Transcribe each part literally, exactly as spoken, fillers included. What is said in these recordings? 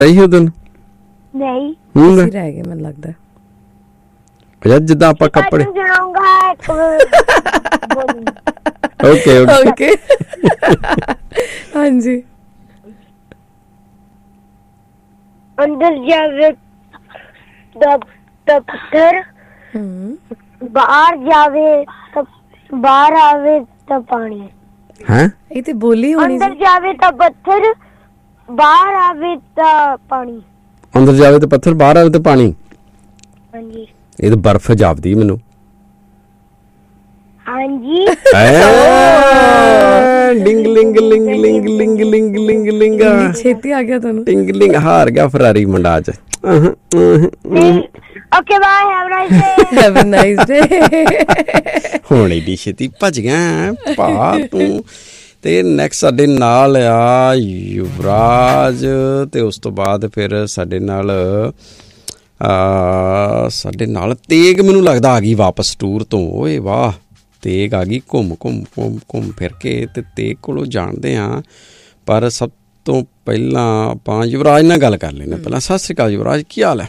ਰਹਿ ਗਏ ਮੈਨੂੰ ਲੱਗਦਾ ਯਾਰ ਜਿੱਦਾਂ ਆਪਾਂ ਕੱਪੜੇ ਓਕੇ ਓਕੇ ਹਾਂਜੀ ਅੰਦਰ ਜਾਵੇ ਤਾਂ ਪੱਥਰ ਬਾਹਰ ਜਾਵੇ ਤਾਂ ਬਾਹਰ ਆਵੇ ਤਾਂ ਪਾਣੀ ਹੈ ਇਹ ਤੇ ਬੋਲੀ ਹੋਣੀ ਅੰਦਰ ਜਾਵੇ ਤਾਂ ਪੱਥਰ ਬਾਹਰ ਆਵੇ ਤਾਂ ਪਾਣੀ ਅੰਦਰ ਜਾਵੇ ਤਾਂ ਪੱਥਰ ਬਾਹਰ ਆਵੇ ਤਾਂ ਪਾਣੀ ਹਾਂਜੀ ਇਹ ਤਾਂ ਬਰਫ਼ ਜਾਪਦੀ ਮੈਨੂੰ ਹਾਂਜੀ ਡਿੰਗ ਲਿੰਗ ਲਿੰਗ ਲਿੰਗ ਲਿੰਗ ਲਿੰਗ ਲਿੰਗ ਲਿੰਗ ਛੇਤੀ ਆ ਗਿਆ ਤੁਹਾਨੂੰ ਡਿੰਗ ਲਿੰਗ ਹਾਰ ਗਿਆ ਫਰਾਰੀ ਮੁੰਡਾ ਅੱਜ okay bye have nice day have a nice day ਹੁਣ ਏਡੀ ਛੇਤੀ ਭੱਜ ਗਿਆ ਭਾ ਤੂੰ ਤੇ ਨੈਕਸਟ ਸਾਡੇ ਨਾਲ ਆ ਯੁਵਰਾਜ ਤੇ ਉਸ ਤੋਂ ਬਾਅਦ ਫਿਰ ਸਾਡੇ ਨਾਲ ਸਾਡੇ ਨਾਲ ਤੇਗ ਮੈਨੂੰ ਲੱਗਦਾ ਆ ਗਈ ਵਾਪਸ ਟੂਰ ਤੋਂ ਓਏ ਵਾਹ ਤੇਗ ਆ ਗਈ ਘੁੰਮ ਘੁੰਮ ਘੁੰਮ ਘੁੰਮ ਫਿਰ ਕੇ ਤੇ ਤੇਗ ਕੋਲੋਂ ਜਾਣਦੇ ਹਾਂ ਪਰ ਸਭ ਤੋਂ ਪਹਿਲਾਂ ਆਪਾਂ ਯੁਵਰਾਜ ਨਾਲ ਗੱਲ ਕਰ ਲੈਂਦੇ ਪਹਿਲਾਂ। ਸਤਿ ਸ਼੍ਰੀ ਅਕਾਲ ਯੁਵਰਾਜ, ਕੀ ਹਾਲ ਹੈ?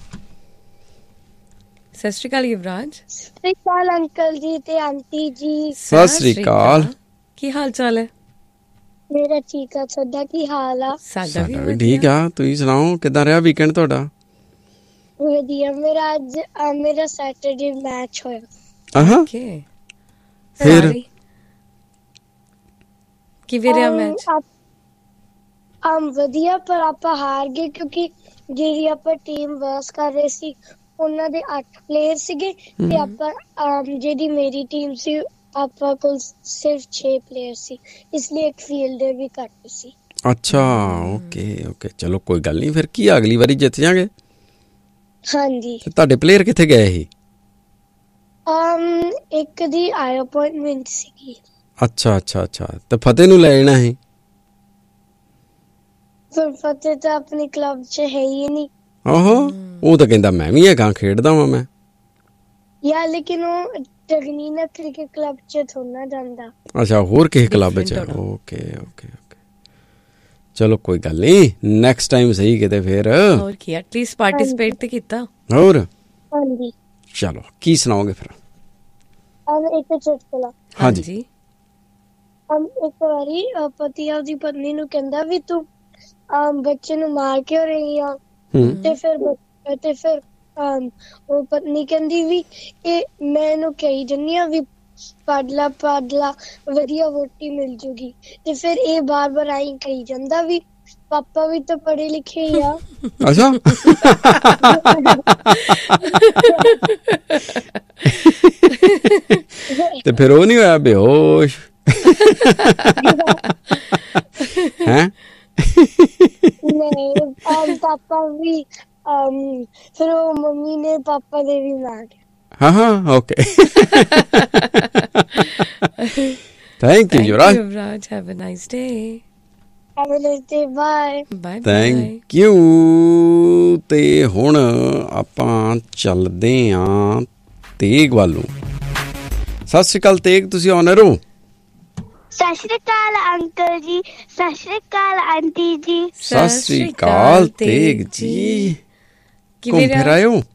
ਸਤਿ ਸ਼੍ਰੀ ਅਕਾਲ ਯੁਵਰਾਜ। ਸਤਿ ਸ਼੍ਰੀ ਅਕਾਲ ਅੰਕਲ ਜੀ ਤੇ ਆਂਟੀ ਜੀ। ਸਤਿ ਸ਼੍ਰੀ ਅਕਾਲ, ਕੀ ਹਾਲ ਚਾਲ ਹੈ? ਮੇਰਾ ਠੀਕ ਆ, ਤੁਹਾਡਾ ਕੀ ਹਾਲ ਆ? ਸਾਡਾ ਵੀ ਠੀਕ ਆ, ਤੁਸੀਂ ਸੁਣਾਓ ਕਿੱਦਾਂ ਰਿਹਾ ਵੀਕਐਂਡ ਤੁਹਾਡਾ? ਵਧੀਆ, ਮੇਰਾ ਅੱਜ ਮੇਰਾ ਸੈਟਰਡੇ ਮੈਚ ਹੋਇਆ। ਆਹਾਂ ਓਕੇ ਫਿਰ ਕਿਵੇਂ ਰਿਹਾ ਮੈਚ? ਆਮ ਵਧੀਆ, ਪਰ ਆਪਾਂ ਹਾਰ ਗਏ ਕਿਉਂਕਿ ਜਿਹੜੀ ਆਪਾਂ ਟੀਮ ਵਰਸ ਕਰ ਰਹੇ ਸੀ ਉਹਨਾਂ ਦੇ ਅੱਠ ਪਲੇਅਰ ਸੀਗੇ ਤੇ ਆਪਾਂ ਜਿਹੜੀ ਮੇਰੀ ਟੀਮ ਸੀ ਆਪਾਂ ਕੋਲ ਸਿਰਫ ਛੇ ਪਲੇਅਰ ਸੀ, ਇਸ ਲਈ ਇੱਕ ਫੀਲਡਰ ਵੀ ਘੱਟ ਸੀ। ਅੱਛਾ ਓਕੇ ਓਕੇ ਚਲੋ ਕੋਈ ਗੱਲ ਨਹੀਂ, ਫਿਰ ਕੀ ਅਗਲੀ ਵਾਰੀ ਜਿੱਤ ਜਾਗੇ? ਹਾਂਜੀ। ਤੁਹਾਡੇ ਪਲੇਅਰ ਕਿੱਥੇ ਗਏ ਸੀ? um ਇੱਕ ਦੀ ਆਈ ਅਪਾਇੰਟਮੈਂਟ ਸੀਗੀ। ਅੱਛਾ ਅੱਛਾ ਅੱਛਾ ਤੇ ਫਤਿਹ ਨੂੰ ਲੈ ਜਾਣਾ ਸੀ? ਪਰ ਫਤਿਹ ਤਾਂ ਆਪਣੇ ਕਲੱਬ 'ਚ ਹੈ ਹੀ ਨਹੀਂ। ਆਹੋ ਉਹ ਤਾਂ ਕਹਿੰਦਾ ਮੈਂ ਵੀ ਹੈਗਾ, ਖੇਡਦਾ ਵਾਂ ਮੈਂ। ਯਾਰ ਲੇਕਿਨ ਉਹ ਟਗਨੀਨਾ ਕ੍ਰਿਕਟ ਕਲੱਬ 'ਚ ਥੋੜਾ ਜਾਂਦਾ। ਅੱਛਾ ਹੋਰ ਕਿਸੇ ਕਲੱਬ 'ਚ? ਓਕੇ ਓਕੇ ਓਕੇ ਚਲੋ ਕੋਈ ਗੱਲ ਨਹੀਂ, ਨੈਕਸਟ ਟਾਈਮ ਸਹੀ ਕਿਤੇ ਫਿਰ। ਹੋਰ ਕੀ ਐਟਲੀਸਟ ਪਾਰਟਿਸਿਪੇਟ ਤੇ ਕੀਤਾ। ਹੋਰ ਹਾਂਜੀ ਚਲੋ ਕੀ ਸੁਣਾਓਗੇ ਫਿਰ? ਅਮ ਇੱਕ ਚੁਟਕਲਾ। ਹਾਂਜੀ। ਅਮ ਇੱਕ ਵਾਰੀ ਪਤੀ ਆਪਦੀ ਪਤਨੀ ਨੂੰ ਕਹਿੰਦਾ ਵੀ ਤੂੰ ਆਮ ਬੱਚੇ ਨੂੰ ਮਾਰ ਕਿਉਂ ਰਹੀ ਆ? ਤੇ ਫਿਰ ਤੇ ਫਿਰ ਉਹ ਪਤਨੀ ਕਹਿੰਦੀ ਵੀ ਇਹ ਮੈਂ ਇਹਨੂੰ ਕਹੀ ਜਾਂਦੀ ਆ ਵੀ ਪੜ੍ਹ ਲਾ ਪੜ੍ਹ ਲਾ ਵਧੀਆ ਵੋਟੀ ਮਿਲ ਜੂਗੀ, ਤੇ ਫਿਰ ਇਹ ਬਾਰ ਬਾਰ ਆਈ ਕਹੀ ਜਾਂਦਾ ਵੀ ਪਾਪਾ ਵੀ ਤਾਂ ਪੜ੍ਹੇ ਲਿਖੇ ਹੀ ਆ। ਅੱਛਾ ਤੇ ਫਿਰ ਉਹ ਨਹੀਂ ਹੋਇਆ ਬੇਹੋਸ਼? ਹੈਂ ਨਹੀਂ ਪਾਪਾ ਵੀ ਫਿਰ ਉਹ ਮੰਮੀ ਨੇ ਪਾਪਾ ਦੇ ਵੀ ਮਾਰ। ਹਾਂ ਹਾਂ okay thank you Yuvraj. Yuvraj have a nice day. Have a nice day, bye bye. Thank you. ਤੇ ਹੁਣ ਆਪਾਂ ਚੱਲਦੇ ਆਂ ਤੇਗ ਵੱਲ ਨੂੰ। ਸਤਿ ਸ਼੍ਰੀ ਅਕਾਲ ਤੇਗ, ਤੁਸੀਂ ਆਨਰ ਹੋ? ਸਤਿ ਸ਼੍ਰੀ ਅਕਾਲ ਅੰਕਲ ਜੀ, ਸਤਿ ਸ਼੍ਰੀ ਅਕਾਲ ਆਂਟੀ ਜੀ। ਸਤਿ ਸ਼੍ਰੀ ਅਕਾਲ ਤੇਗ ਜੀ, ਘੁੰਮ ਫਿਰ ਆਏ ਹੋ?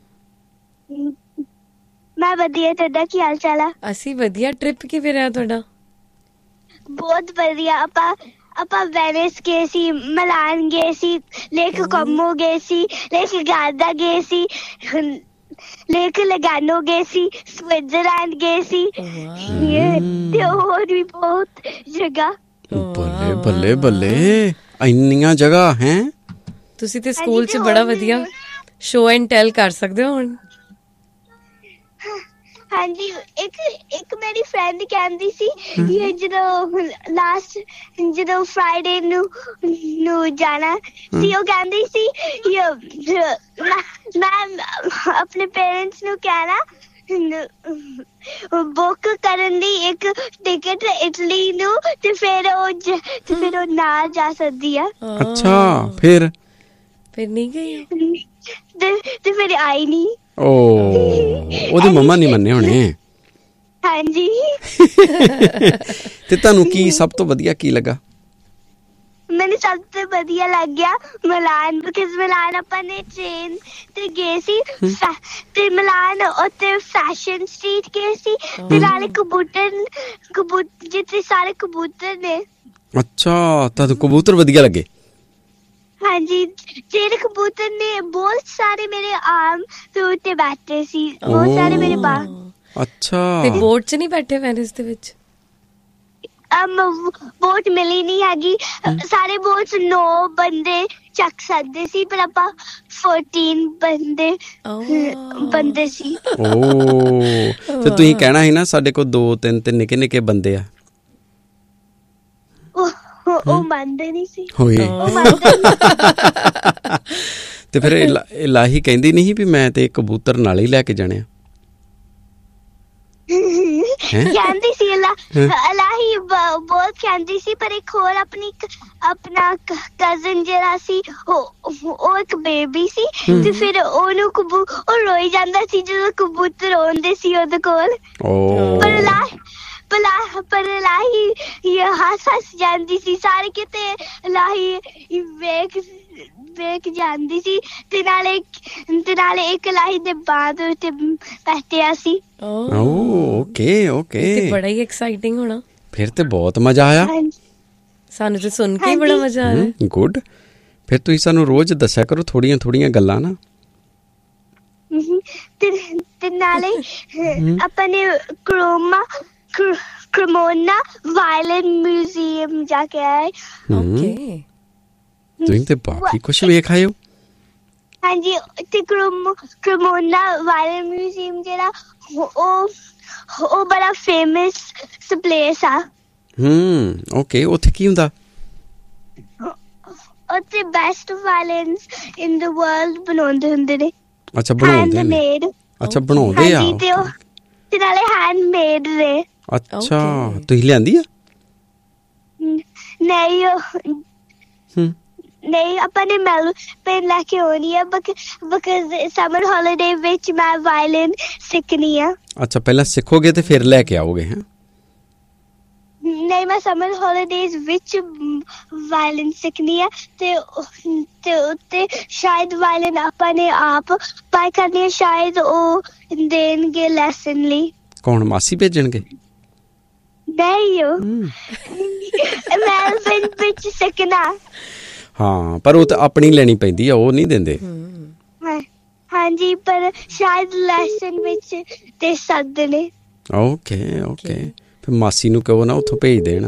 ਮੈਂ ਵਧੀਆ, ਤੁਹਾਡਾ ਕੀ ਹਾਲ ਚਾਲ ਆ? ਅਸੀਂ ਵਧੀਆ। ਟ੍ਰਿਪ ਕਿਵੇਂ ਰਿਹਾ ਤੁਹਾਡਾ? ਬਹੁਤ ਵਧੀਆ। ਆਪਾਂ ਆਪਾਂ ਵੈਨਿਸ ਗਏ ਸੀ, ਮਿਲਾਨ ਗਏ ਸੀ, ਲੇਕ ਕੋਮੋ ਗਏ ਸੀ, ਲੇਕ ਗਾਰਦਾ ਗਏ ਸੀ, ਲੇਕ ਲਗਾਨੋ ਗਏ ਸੀ, ਸਵਿਟਜ਼ਰਲੈਂਡ ਗਏ ਸੀ ਤੇ ਹੋਰ ਵੀ ਬਹੁਤ ਜਗ੍ਹਾ। ਬੱਲੇ ਬੱਲੇ ਬੱਲੇ, ਇੰਨੀਆਂ ਜਗ੍ਹਾ ਹੈ। ਤੁਸੀਂ ਤੇ ਸਕੂਲ 'ਚ ਬੜਾ ਵਧੀਆ ਸ਼ੋ ਐਂਡ ਟੈਲ ਕਰ ਸਕਦੇ ਹੋ ਹੁਣ। ਹਾਂਜੀ, ਇੱਕ ਇੱਕ ਮੇਰੀ ਫਰੈਂਡ ਕਹਿੰਦੀ ਸੀ ਕਿ ਜਦੋਂ ਲਾਸਟ ਜਦੋਂ ਫਰਾਈਡੇ ਨੂੰ ਨੂੰ ਜਾਣਾ ਸੀ, ਉਹ ਕਹਿੰਦੀ ਸੀ ਮੈਂ ਆਪਣੇ ਪੇਰੈਂਟਸ ਨੂੰ ਕਹਿਣਾ ਬੁੱਕ ਕਰਨ ਦੀ ਇੱਕ ਟਿਕਟ ਇਟਲੀ ਨੂੰ, ਤੇ ਫਿਰ ਉਹ ਤੇ ਫਿਰ ਉਹ ਨਾਲ ਜਾ ਸਕਦੀ ਆ। ਅੱਛਾ ਫਿਰ ਫਿਰ ਨਹੀਂ ਗਈ ਤੇ ਤੇ ਫਿਰ ਆਈ ਨਹੀਂ। ਓ ਉਹਦੀ ਮੰਮਾ ਨਹੀਂ ਮੰਨੇ ਹੋਣੇ। ਹਾਂਜੀ। ਤੇ ਤੁਹਾਨੂੰ ਕੀ ਸਭ ਤੋਂ ਵਧੀਆ ਕੀ ਲੱਗਾ? ਮੈਨੂੰ ਸਭ ਤੋਂ ਵਧੀਆ ਲੱਗਿਆ ਮਿਲਾਨ, ਬਿਕਾਜ਼ ਮਿਲਾਨ ਆਪਾਂ ਨੇ ਟ੍ਰੇਨ ਤੇ ਗਏ ਸੀ ਤੇ ਮਿਲਾਨ ਉੱਤੇ ਫੈਸ਼ਨ ਸਟਰੀਟ ਗਏ ਸੀ ਤੇ ਨਾਲੇ ਕਬੂਤਰ ਕਬੂਤਰ ਜਿੱਥੇ ਸਾਰੇ ਕਬੂਤਰ ਨੇ। ਅੱਛਾ, ਤੁਹਾਨੂੰ ਕਬੂਤਰ ਵਧੀਆ ਲੱਗੇ? ਹਾਂਜੀ, ਜਿਹੜੇ ਕਬੂਤਰ ਨੇ ਬਹੁਤ ਸਾਰੇ ਮੇਰੇ ਆਮ ਤੇ ਉੱਤੇ ਬੈਠੇ ਸੀ, ਬਹੁਤ ਸਾਰੇ ਮੇਰੇ ਬਾਹਰ। ਅੱਛਾ, ਤੇ ਬੋਟ 'ਚ ਨਹੀਂ ਬੈਠੇ ਵੈਨਿਸ ਦੇ ਵਿੱਚ? ਬੋਟ ਮਿਲੀ ਨਹੀਂ ਹੈਗੀ, ਸਾਰੇ ਬੋਟ ਚ ਨੌ ਬੰਦੇ ਚੱਕ ਸਕਦੇ ਸੀ ਪਰ ਆਪਾਂ ਚੌਦਾਂ ਬੰਦੇ ਬੰਦੇ ਸੀ। ਓ ਤੇ ਤੁਸੀਂ ਕਹਿਣਾ ਸੀ ਨਾ ਸਾਡੇ ਕੋਲ ਦੋ ਤਿੰਨ ਤੇ ਨਿੱਕੇ ਨਿੱਕੇ ਬੰਦੇ ਆ। ਉਹ ਮੰਨਦੇ ਨਹੀਂ ਸੀ। ਹੋਏ ਤੇ ਫਿਰ ਇਲਾਹੀ ਕਹਿੰਦੀ ਨਹੀਂ ਵੀ ਮੈਂ ਤੇ ਕਬੂਤਰ ਨਾਲ ਹੀ ਲੈ ਕੇ ਜਾਣੇ ਆ? ਕਹਿੰਦੀ ਸੀ ਇਲਾਹੀ ਬਹੁਤ ਕਹਿੰਦੀ ਸੀ, ਪਰ ਇੱਕ ਹੋਰ ਆਪਣੀ ਆਪਣਾ ਕਜ਼ਨ ਜਿਹੜਾ ਸੀ ਉਹ ਇੱਕ ਬੇਬੀ ਸੀ ਤੇ ਫਿਰ ਉਹਨੂੰ ਕਬੂ ਉਹ ਰੋਈ ਜਾਂਦਾ ਸੀ ਜਦੋਂ ਕਬੂਤਰ ਆਉਂਦੇ ਸੀ ਉਹਦੇ ਕੋਲ। ਪਰ ਇਲਾਹੀ ਪਰ ਇਲਾਹੀ ਹੱਸ ਹੱਸ ਜਾਂਦੀ ਸੀ, ਸਾਰੇ ਕਿਤੇ ਇਲਾਹੀ ਵੇਖ ਵੇਖ ਜਾਂਦੀ ਸੀ ਤੇ ਨਾਲੇ ਤੇ ਨਾਲੇ ਇੱਕ ਇਲਾਹੀ ਦੇ ਬਾਅਦ ਉੱਤੇ ਬੈਠਿਆ ਸੀ। ਓਕੇ ਓਕੇ, ਤੇ ਬੜਾ ਹੀ ਐਕਸਾਈਟਿੰਗ ਹੋਣਾ ਫਿਰ ਤੇ ਬਹੁਤ ਮਜ਼ਾ ਆਇਆ ਸਾਨੂੰ ਤੇ ਸੁਣ ਕੇ ਬੜਾ ਮਜ਼ਾ ਆ ਰਿਹਾ। ਗੁੱਡ, ਫਿਰ ਤੁਸੀਂ ਸਾਨੂੰ ਰੋਜ਼ ਦੱਸਿਆ ਕਰੋ ਥੋੜੀਆਂ ਥੋੜੀਆਂ ਗੱਲਾਂ ਨਾ। ਤੇ ਨਾਲੇ ਆਪਾਂ ਨੇ ਕਰੋਮਾ ਕਰਮੋਨਾ ਵਾਇਲਨ ਮਿਊਜ਼ੀਅਮ ਜਾ ਕੇ ਆਏ। ਓਕੇ, ਤੁਸੀਂ ਤੇ ਬਾਕੀ ਕੁਛ ਵੇਖ ਆਏ ਹੋ। ਹਾਂਜੀ, ਤੇ ਕਰਮੋਨਾ ਵਾਇਲਨ ਮਿਊਜ਼ੀਅਮ ਜਿਹੜਾ ਉਹ ਉਹ ਬੜਾ ਫੇਮਸ ਪਲੇਸ ਆ। ਹੂੰ, ਓਕੇ, ਉੱਥੇ ਕੀ ਹੁੰਦਾ? ਉੱਥੇ ਬੈਸਟ ਵਾਇਲਨਸ ਇਨ ਦ ਵਰਲਡ ਬਣਾਉਂਦੇ ਹੁੰਦੇ ਨੇ। ਅੱਛਾ, ਬਣਾਉਂਦੇ ਨੇ। ਅੱਛਾ, ਬਣਾਉਂਦੇ ਆ ਤੇ ਨਾਲੇ ਹੈਂਡਮੇਡ ਨੇ। ਅੱਛਾ, ਤੁਸੀਂ ਲਿਆਂਦੀ ਆ? ਨਹੀਂ ਨਹੀਂ, ਆਪਾਂ ਨੇ ਮੈਲ ਪੈਨ ਲੈ ਕੇ ਆਉਣੀ ਆ ਬਿਕਾਜ਼ ਸਮਰ ਹੌਲੀਡੇ ਵਿੱਚ ਮੈਂ ਵਾਇਲਨ ਸਿੱਖਣੀ ਆ। ਅੱਛਾ, ਪਹਿਲਾਂ ਸਿੱਖੋਗੇ ਤੇ ਫਿਰ ਲੈ ਕੇ ਆਓਗੇ? ਹੈ ਨਹੀਂ, ਮੈਂ ਸਮਰ ਹੌਲੀਡੇਜ਼ ਵਿੱਚ ਵਾਇਲਨ ਸਿੱਖਣੀ ਆ ਤੇ ਤੇ ਉੱਤੇ ਸ਼ਾਇਦ ਵਾਇਲਨ ਆਪਾਂ ਨੇ ਆਪ ਬਾਈ ਕਰਨੀ ਆ, ਸ਼ਾਇਦ ਉਹ ਦੇਣਗੇ ਲੈਸਨ ਲਈ। ਕੌਣ, ਮਾਸੀ ਭੇਜਣਗੇ? ਨਹੀਂ, ਮੈਲਬਨ ਵਿੱਚ ਸਿੱਖਣਾ। ਹਾਂ, ਪਰ ਉਹ ਤਾਂ ਆਪਣੀ ਲੈਣੀ ਪੈਂਦੀ ਆ, ਉਹ ਨਹੀਂ ਦਿੰਦੇ। ਹਾਂਜੀ, ਪਰ ਸ਼ਾਇਦ ਲੈਸਨ ਵਿੱਚ ਦੇ ਸਕਦੇ ਨੇ। ਓਕੇ ਓਕੇ, ਫਿਰ ਮਾਸੀ ਨੂੰ ਕਹੋ ਨਾ ਉੱਥੋਂ ਭੇਜ ਦੇਣਾ।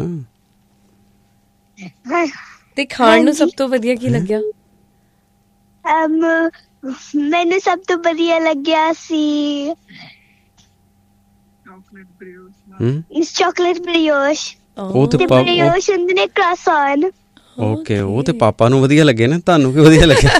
ਤੇ ਖਾਣ ਨੂੰ ਸਭ ਤੋਂ ਵਧੀਆ ਕੀ ਲੱਗਿਆ? ਮੈਨੂੰ ਸਭ ਤੋਂ ਵਧੀਆ ਲੱਗਿਆ ਸੀ ਚਾਕਲੇਟ ਬ੍ਰਿਓਸ਼। ਉਹ ਤੇ ਬ੍ਰਿਓਸ਼ ਹੁੰਦੇ ਨੇ ਕ੍ਰੋਸਾਨ। ਓਕੇ, ਉਹ ਤੇ ਪਾਪਾ ਨੂੰ ਵਧੀਆ ਲੱਗੇ ਨਾ, ਤੁਹਾਨੂੰ ਕੀ ਵਧੀਆ ਲੱਗਿਆ?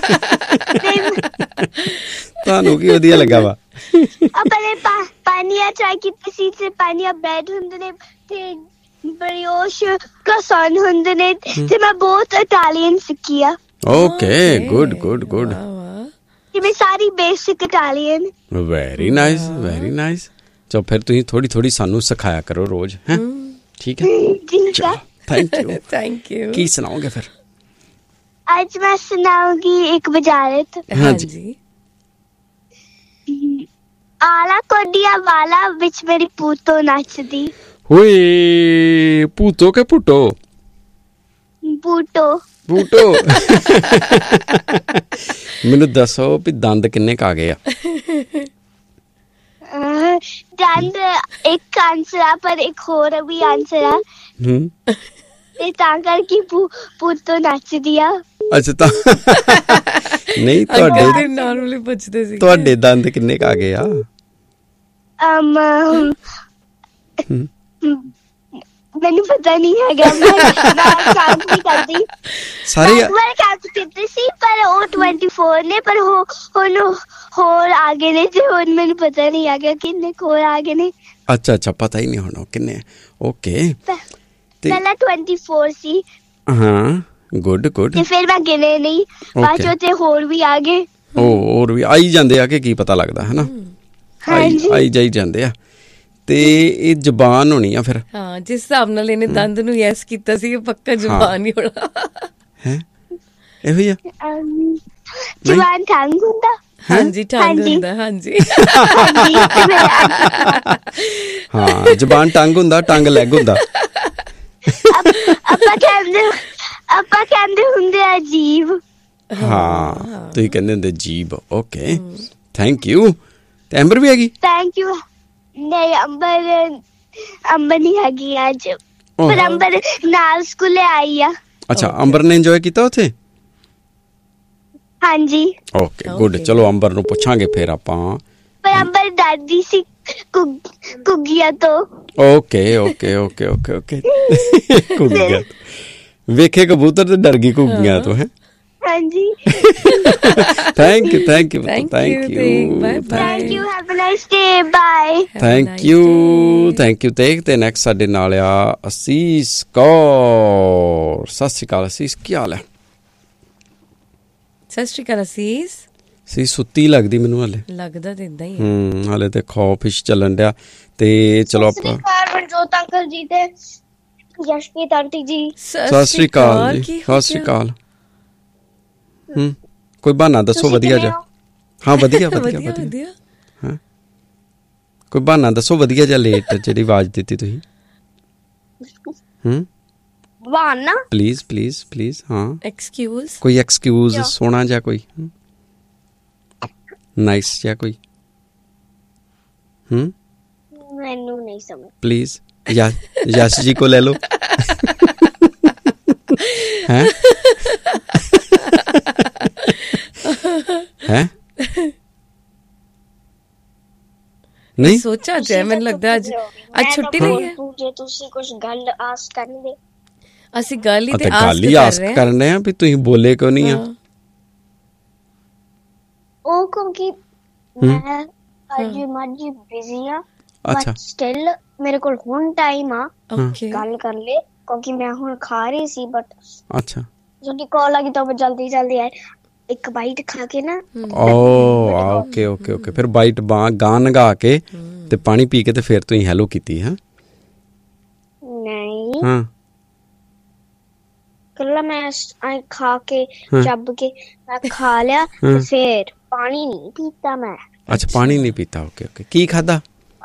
ਤੁਹਾਨੂੰ ਕੀ ਵਧੀਆ ਲੱਗਾ ਵਾ? ਆਪਾਂ ਨੇ ਪਾਨੀਆ ਟਰਾਈ ਕੀਤੀ ਸੀ ਤੇ ਪਾਨੀਆ ਬ੍ਰੈਡ ਹੁੰਦੇ ਨੇ ਤੇ ਬ੍ਰਿਓਸ਼ ਕ੍ਰੋਸਾਨ ਹੁੰਦੇ ਨੇ ਤੇ ਮੈਂ ਬਹੁਤ ਇਟਾਲੀਅਨ ਸਿੱਖੀ ਆ। ਓਕੇ, ਗੁੱਡ ਗੁੱਡ ਗੁੱਡ, ਤੇ ਮੈਂ ਸਾਰੀ basic Italian. Very nice very nice. ਚਲੋ ਫਿਰ ਤੁਸੀਂ ਥੋੜੀ ਥੋੜੀ ਸਾਨੂੰ ਸਿਖਾਇਆ ਕਰੋ ਰੋਜ਼, ਹੈ? ਠੀਕ ਹੈ, ਠੀਕ ਹੈ, ਥੈਂਕ ਯੂ ਥੈਂਕ ਯੂ। ਕੀ ਸੁਣਾਓਗੇ ਫਿਰ? ਅੱਜ ਮੈਂ ਸੁਣਾਉਂਗੀ ਇੱਕ ਬੁਝਾਰਤ। ਹਾਂਜੀ। ਆਲਾ ਕੋਡੀਆ ਵਾਲਾ ਵਿੱਚ ਮੇਰੀ ਪੂਤੋ ਨੱਚਦੀ। ਹੋਏ, ਪੂਤੋ ਕੇ ਪੁੱਟੋ? ਪੂਟੋ ਪੂਟੋ। ਮੈਨੂੰ ਦੱਸੋ ਵੀ ਦੰਦ ਕਿੰਨੇ ਕੁ ਆ ਗਏ ਆ? ਦੰਦ ਇੱਕ ਆਂਸਰ ਆ, ਪਰ ਇੱਕ ਹੋਰ ਵੀ ਆਂਸਰ ਆ। ਹੂੰ, ਤੇ ਤਾਂ ਕਰਕੇ ਪੂਤੋ ਨੱਚਦੀ ਆ। ਅੱਛਾ, ਤਾਂ ਨਹੀਂ, ਤੁਹਾਡੇ ਨਾਰਮਲੀ ਪੁੱਛਦੇ ਸੀ ਤੁਹਾਡੇ ਦੰਦ ਕਿੰਨੇ ਕੁ ਆ ਗਏ ਆ? ਮੈਨੂੰ ਪਤਾ ਨਹੀਂ ਹੈਗਾ, ਮੈਂ ਕਾਊਂਟ ਨਹੀਂ ਕਰਦੀ। ਸਾਰੇ ਮੈਂ ਕਾਊਂਟ ਕੀਤੀ ਸੀ ਪਰ ਉਹ ਚੌਬੀਸ ਨੇ, ਪਰ ਹੁਣ ਹੋਰ ਆ ਗਏ ਨੇ ਤੇ ਹੁਣ ਮੈਨੂੰ ਪਤਾ ਨਹੀਂ ਹੈਗਾ ਕਿੰਨੇ ਹੋਰ ਆ ਗਏ ਨੇ। ਅੱਛਾ ਅੱਛਾ, ਪਤਾ ਹੀ ਨਹੀਂ ਹੁਣ ਕਿੰਨੇ। ਓਕੇ, ਪਹਿਲਾਂ ਚੌਬੀਸ ਸੀ। ਹਾਂ, ਗੁੱਡ ਗੁੱਡ। ਤੇ ਫਿਰ ਮੈਂ ਗਿਣੇ ਨਹੀਂ, ਬਾਅਦ ਚੋਂ ਤੇ ਹੋਰ ਵੀ ਆ ਗਏ। ਉਹ ਹੋਰ ਵੀ ਆਈ ਜਾਂਦੇ ਆ ਕਿ ਕੀ ਪਤਾ ਲੱਗਦਾ, ਹੈ ਨਾ? ਆਈ ਆਈ ਜਾਈ ਜਾਂਦੇ ਆ। ਤੇ ਇਹ ਜ਼ਬਾਨ ਹੋਣੀ ਆ ਫਿਰ। ਹਾਂ, ਜਿਸ ਹਿਸਾਬ ਨਾਲ ਇਹਨੇ ਦੰਦ ਨੂੰ ਯੈਸ ਕੀਤਾ ਸੀ, ਪੱਕਾ ਜ਼ੁਬਾਨ ਹੀ ਹੋਣਾ ਹੈ। ਇਹੋ ਹੀ ਆ। ਜ਼ਬਾਨ ਟੰਗ ਹੁੰਦਾ। ਹਾਂਜੀ, ਟੰਗ ਹੁੰਦਾ। ਹਾਂਜੀ ਹਾਂ, ਜ਼ਬਾਨ ਟੰਗ ਹੁੰਦਾ, ਟੰਗ ਲੈਗ ਹੁੰਦਾ। ਆਪਾਂ ਕਹਿੰਦੇ ਆਪਾਂ ਕਹਿੰਦੇ ਹੁੰਦੇ ਆ ਜੀਭ। ਹਾਂ, ਤੁਸੀਂ ਕਹਿੰਦੇ ਹੁੰਦੇ ਜੀਭ। Okay, thank you. ਤੇ ਅੰਬਰ ਵੀ ਹੈਗੀ? Thank you. ਨਹੀਂ, ਅੰਬਰ ਅੰਬਰ ਨਹੀਂ ਹੈਗੀ ਅੱਜ, ਪਰ ਅੰਬਰ ਨਾਲ ਸਕੂਲੇ ਆਈ ਆ। ਅੱਛਾ, ਅੰਬਰ ਨੇ ਇੰਜੋਏ ਕੀਤਾ ਉੱਥੇ? ਹਾਂਜੀ। Okay, good. ਚਲੋ ਅੰਬਰ ਨੂੰ ਪੁੱਛਾਂਗੇ ਫਿਰ ਆਪਾਂ। ਪਰ ਅੰਬਰ ਡਰਦੀ ਸੀ ਘੁੱਗੀਆਂ ਤੋਂ। Okay okay okay okay okay ਘੁੱਗੀਆਂ ਵੇਖੇ ਕਬੂਤਰ ਤੇ ਡਰ ਗਈ ਘੁੱਗੀਆਂ ਤੋਂ। ਹੈ। ਹਾਂਜੀ। Thank you thank you thank you thank you have a nice day by. Thank you thank you. ਤੇ ਤੇ ਨੈਕਸਟ ਸਾਡੇ ਨਾਲ ਆ ਅਸੀਸ ਕੌਰ। ਸਤਿ ਸ਼੍ਰੀ ਅਕਾਲ ਅਸੀਸ, ਕੀ ਹਾਲ ਹੈ? ਸਤਿ ਸ਼੍ਰੀ ਅਕਾਲ ਅਸੀਸ। ਸੀ ਸੁੱਤੀ ਲੱਗਦੀ ਮੈਨੂੰ ਹਾਲੇ। ਲੱਗਦਾ ਤੇ ਇਦਾਂ ਹੀ ਹੂੰ, ਹਾਲੇ ਤੇ ਖੌਫਿਸ਼ ਚੱਲਣ ਡਿਆ। ਤੇ ਚਲੋ ਆਪਾਂ ਮਨਜੋਤ ਅੰਕਲ ਜੀ ਤੇ ਯਸ਼ਪ੍ਰੀਤ ਆਂਟੀ ਜੀ, ਸਤਿ ਸ਼੍ਰੀ ਅਕਾਲ ਜੀ। ਸਤਿ ਸ਼੍ਰੀ ਅਕਾਲ। ਹੂੰ, ਕੋਈ ਬਹਾਨਾ ਦੱਸੋ ਵਧੀਆ ਜਿਹਾ। ਹਾਂ, ਵਧੀਆ ਵਧੀਆ ਵਧੀਆ। ਹਾਂ, ਕੋਈ ਬਹਾਨਾ ਦੱਸੋ ਵਧੀਆ ਜਿਹਾ ਲੇਟ ਜਿਹੜੀ ਆਵਾਜ਼ ਦਿੱਤੀ ਤੁਸੀਂ। ਹੂੰ, ਬਹਾਨਾ ਪਲੀਜ਼ ਪਲੀਜ਼ ਪਲੀਜ਼। ਹਾਂ, ਐਕਸਕਿਊਜ਼, ਕੋਈ ਐਕਸਕਿਊਜ਼ ਸੋਹਣਾ ਜਿਹਾ ਕੋਈ ਨਾਈਸ ਜਿਹਾ ਕੋਈ। ਹੂੰ, ਮੈਨੂੰ ਨਹੀਂ ਸਮਝ। प्लीज यश जी को ले लो। हैं हैं नहीं सोचा जाए। मैंने लगता आज आज छुट्टी नहीं है। ਜੇ ਤੁਸੀਂ ਕੁਝ ਗੱਲ ਆਸ ਕਰਨਗੇ, ਅਸੀਂ ਗੱਲ ਹੀ ਤੇ ਗੱਲ ਹੀ ਆਸ ਕਰਨੇ ਆ ਵੀ ਤੁਸੀਂ ਬੋਲੇ ਕਿਉਂ ਨਹੀਂ ਆ। ਉਹ ਕਿਉਂਕਿ ਮੈਂ ਅੱਜ ਮੱਜੀ ਬਿਜ਼ੀ ਆ। ਅੱਛਾ, ਸਟਿਲ ਮੇਰੇ ਕੋਲ ਹੁਣ ਟਾਈਮ ਆ ਗੱਲ ਕਰ ਲੈ, ਕਿਉਂਕਿ ਮੈਂ ਹੁਣ ਖਾ ਰਹੀ ਸੀ। ਬਟ ਅੱਛਾ, ਤੁਹਾਡੀ ਕਾਲ ਆ ਗਈ ਤਾਂ ਮੈਂ ਜਲਦੀ ਜਲਦੀ ਆਈ। ਇੱਕ ਬਾਈਟ ਖਾ ਕੇ ਨਾ। ਓ ਓਕੇ ਓਕੇ ਓਕੇ। ਫਿਰ ਬਾਈਟ ਬਾਂ ਗਾਂ ਨਗਾ ਕੇ ਤੇ ਪਾਣੀ ਪੀ ਕੇ ਤੇ ਫਿਰ ਤੁਸੀਂ ਹੈਲੋ ਕੀਤੀ। ਹਾਂ ਨਹੀਂ, ਹਾਂ, ਕੱਲਾ ਮੈਂ ਆਈ ਖਾ ਕੇ ਚੱਬ ਕੇ ਮੈਂ ਖਾ ਲਿਆ ਤੇ ਫਿਰ ਪਾਣੀ ਨਹੀਂ ਪੀਤਾ ਮੈਂ। ਅੱਛਾ, ਪਾਣੀ ਨਹੀਂ ਪੀਤਾ। Okay okay. ਕੀ ਖਾਦਾ?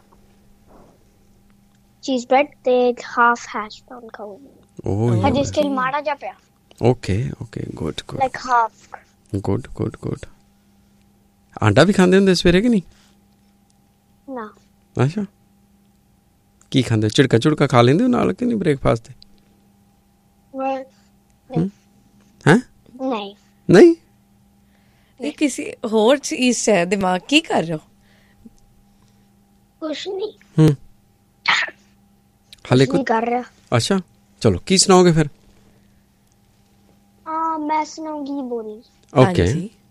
ਚੀਜ਼ ਬ੍ਰੈਡ ਤੇ ਹਾਫ ਹੈਸ਼ ਬਰਾਊਨ ਖਾਊਂਗੀ। ਓਹ ਹਜੇ ਸਟਿਲ ਮਾੜਾ ਜਿਹਾ ਪਿਆ। Okay okay, good good. Like half. Good good good. ਆਂਡਾ ਵੀ ਖਾਂਦੇ ਹੁੰਦੇ ਸਵੇਰੇ ਕਿ ਨਹੀਂ? ਨਾ। ਅੱਛਾ, ਕੀ ਖਾਂਦੇ? ਝਿੜਕਾ ਝੁੜਕਾ ਖਾ ਲੈਂਦੇ ਹੋ ਨਾਲ ਕਿ ਨਹੀਂ ਬ੍ਰੇਕਫਾਸਟ ਤੇ? ਹੈ ਨਹੀਂ ਨਹੀਂ, ਇਹ ਕਿਸੇ ਹੋਰ ਚੀਜ਼ ਹੈ ਦਿਮਾਗ। ਕੀ ਕਰ ਰਹੇ ਹੋ? ਕੁਛ ਨਹੀਂ। ਹੂੰ, ਹਾਲੇ ਕੁਝ ਕਰ ਰਿਹਾ। ਅੱਛਾ, ਚਲੋ ਕੀ ਸੁਣਾਓਗੇ ਫਿਰ? ਆ ਮੈਂ ਸੁਣਾਉਂਗੀ ਬੋਲੀ। ਓਕੇ,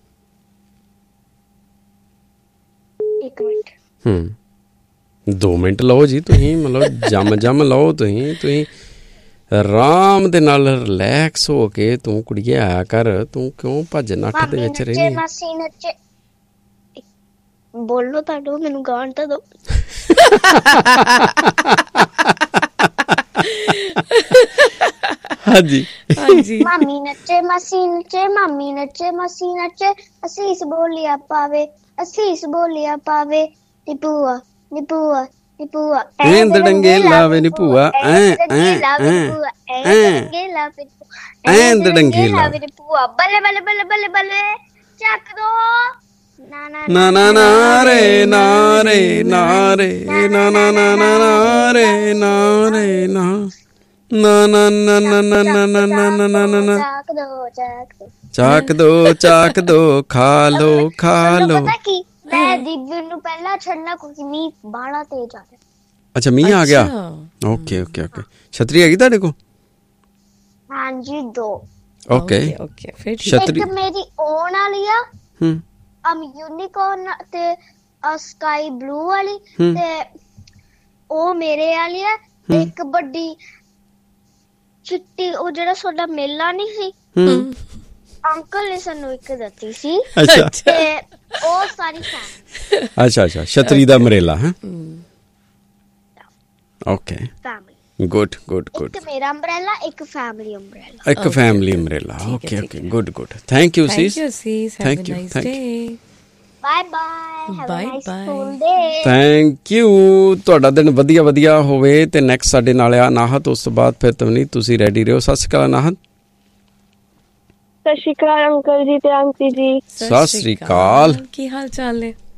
ਇੱਕ ਮਿੰਟ। ਹੂੰ, ਦੋ ਮਿੰਟ ਲਓ ਜੀ ਤੁਸੀਂ। ਮਤਲਬ ਜੰਮ ਜੰਮ ਲਓ ਤੁਸੀਂ। ਤੁਸੀਂ ਆਰਾਮ ਦੇ ਨਾਲ ਰਿਲੈਕਸ ਹੋ ਕੇ ਤੂੰ ਕੁੜੀਏ ਆਇਆ ਕਰ। ਤੂੰ ਕਿਉਂ ਭੱਜ ਨੱਠ ਦੇ ਵਿੱਚ ਰਹਿੰਦੀ? ਮਾਸੀ ਨੱਚੇ ਬੋਲੋ ਤਾਂ ਦੋ, ਮੈਨੂੰ ਗਾਣ ਤਾਂ ਦੋ। ਹਾਂਜੀ ਹਾਂਜੀ। ਮਾਮੀ ਨੱਚੇ ਮਾਸੀ ਨੱਚੇ, ਮਾਮੀ ਨੱਚੇ ਮਾਸੀ ਨੱਚੇ, ਅਸੀਸ ਬੋਲਿਆ ਪਾਵੇ, ਅਸੀਸ ਬੋਲਿਆ ਪਾਵੇ, ਨੀ ਭੂਆ ਨੀ ਭੂਆ ਨੀ ਭੂਆ ਐਂ ਦੜੰਗੇ ਲਾਵੇ ਨੀ ਭੂਆ, ਐ ਐ ਐ ਐ ਐਂ ਦੜੰਗੇ ਲਾਵੇ ਨੀ ਭੂਆ, ਬੱਲੇ ਬੱਲੇ ਬੱਲੇ ਬੱਲੇ ਬੱਲੇ ਚੱਕ ਦੋ। ਨਾ ਨਾ ਨਾ ਨਾ ਰੇ ਨਾ ਰੇ ਨਾ ਰੇ ਨਾ ਨਾ ਨਾ ਨਾ ਰੇ ਨਾ ਰੇ ਨਾ ਨਾ ਨਾ ਨਾ ਨਾ ਨਾ ਨਾ ਨਾ ਨਾ ਨਾ ਨਾ ਨਾ ਚਾਕ ਦੋ ਚਾਕ ਦੋ ਚਾਕ ਦੋ, ਖਾ ਲੋ ਖਾ ਲੋ। ਪਤਾ ਕੀ, ਮੈਂ ਦੀਦੀ ਨੂੰ ਪਹਿਲਾਂ ਛੱਡਣਾ ਕਿਉਂਕਿ ਮੀਂਹ ਬਾਹਲਾ ਤੇਜ਼ ਆ ਰਿਹਾ। ਅੱਛਾ, ਮੀਂਹ ਆ ਗਿਆ। Okay okay okay. ਛਤਰੀ ਹੈਗੀ ਤੁਹਾਡੇ ਕੋਲ? ਹਾਂਜੀ, ਦੋ। Okay okay. ਫਿਰ ਛਤਰੀ ਇੱਕ ਮੇਰੀ ਓਨ ਵਾਲੀ ਆ, ਹੂੰ, ਅਮ ਯੂਨੀਕੋਰਨ ਤੇ ਸਕਾਈ ਬਲੂ ਵਾਲੀ, ਤੇ ਉਹ ਮੇਰੇ ਵਾਲੀ ਆ। ਇੱਕ ਵੱਡੀ ਚਿੱਟੀ, ਉਹ ਜਿਹੜਾ ਤੁਹਾਡਾ ਮੇਲਾ ਨਹੀਂ ਸੀ, ਅੰਕਲ ਨੇ ਸਾਨੂੰ ਇੱਕ ਦਿੱਤੀ ਸੀ। ਅੱਛਾ, ਤੇ ਉਹ ਸਾਰੀ ਫੈਨ। ਅੱਛਾ ਅੱਛਾ, ਛਤਰੀ ਦਾ ਮਰੇਲਾ ਹੈ। Okay family. Good good good ਇੱਕ ਮੇਰਾ ਅੰਬ੍ਰੇਲਾ, ਇੱਕ ਫੈਮਿਲੀ ਅੰਬ੍ਰੇਲਾ। ਇੱਕ family umbrella. Okay okay good good thank you ਸੀਸ ਥੈਂਕ ਯੂ ਸੀਸ thank have you a nice thank day by bye have a Bye nice bye. School day. Thank you. ਤੁਹਾਡਾ ਦਿਨ ਵਧੀਆ ਵਧੀਆ ਹੋਵੇ। ਤੇ ਨੈਕਸਟ ਸਾਡੇ ਨਾਲ ਆ ਨਾਹਤ, ਉਸ ਤੋਂ ਬਾਅਦ ਫਿਰ ਤਵਨੀਤ, ਤੁਸੀਂ ਰੈਡੀ ਰਹੋ। ਸਤਿ ਸ਼੍ਰੀ ਅਕਾਲ ਨਾਹਤ। ਸਤਿ ਸ਼੍ਰੀ ਅਕਾਲ ਅੰਕਲ ਜੀ ਤੇ ਆਂਟੀ ਜੀ। ਸਤਿ ਸ਼੍ਰੀ ਅਕਾਲ। ਕੀ ਹਾਲ ਚਾਲ ਨੇ?